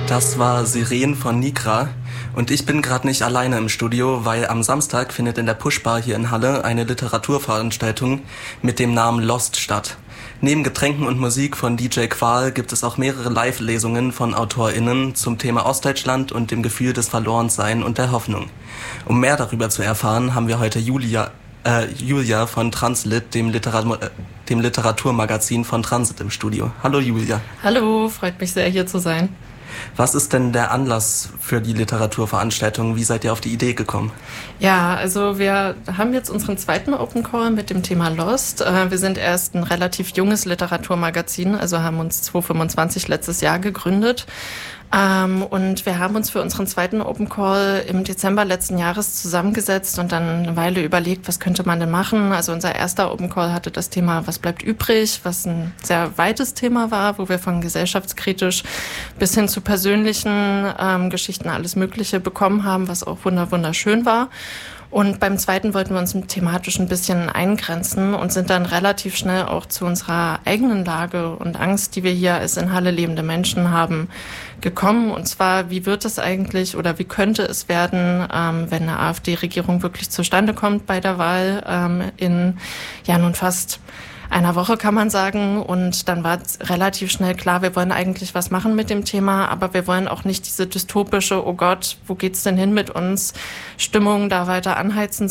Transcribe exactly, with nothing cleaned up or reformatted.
Das war Sirenen von Nigra. Und ich bin gerade nicht alleine im Studio, weil am Samstag findet in der Pushbar hier in Halle eine Literaturveranstaltung mit dem Namen Lost statt. Neben Getränken und Musik von D J Qual gibt es auch mehrere Live-Lesungen von AutorInnen zum Thema Ostdeutschland und dem Gefühl des Verlorensein und der Hoffnung. Um mehr darüber zu erfahren, haben wir heute Julia, äh, Julia von Translit, dem, Literatur, äh, dem Literaturmagazin von Transit im Studio. Hallo Julia. Hallo, freut mich sehr, hier zu sein. Was ist denn der Anlass für die Literaturveranstaltung? Wie seid ihr auf die Idee gekommen? Ja, also wir haben jetzt unseren zweiten Open Call mit dem Thema Lost. Wir sind erst ein relativ junges Literaturmagazin, also haben uns zweitausendfünfundzwanzig letztes Jahr gegründet. Und wir haben uns für unseren zweiten Open Call im Dezember letzten Jahres zusammengesetzt und dann eine Weile überlegt, was könnte man denn machen. Also unser erster Open Call hatte das Thema Was bleibt übrig, was ein sehr weites Thema war, wo wir von gesellschaftskritisch bis hin zu persönlichen ähm, Geschichten alles Mögliche bekommen haben, was auch wunderschön war. Und beim zweiten wollten wir uns thematisch ein bisschen eingrenzen und sind dann relativ schnell auch zu unserer eigenen Lage und Angst, die wir hier als in Halle lebende Menschen haben, gekommen. Und zwar, wie wird es eigentlich oder wie könnte es werden, ähm, wenn eine AfD-Regierung wirklich zustande kommt bei der Wahl ähm, in ja nun fast einer Woche, kann man sagen. Und dann war relativ schnell klar, wir wollen eigentlich was machen mit dem Thema, aber wir wollen auch nicht diese dystopische, oh Gott, wo geht's denn hin mit uns, Stimmung da weiter anheizen,